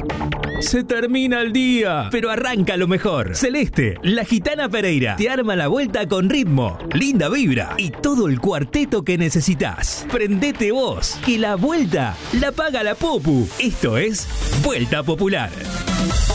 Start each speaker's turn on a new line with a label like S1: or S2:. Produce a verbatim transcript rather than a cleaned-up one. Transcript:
S1: Se termina el día, pero arranca lo mejor. Celeste, la gitana Pereira, te arma la vuelta con ritmo, linda vibra y todo el cuarteto que necesitas. Prendete vos, que la vuelta la paga la Popu. Esto es Vuelta Popular.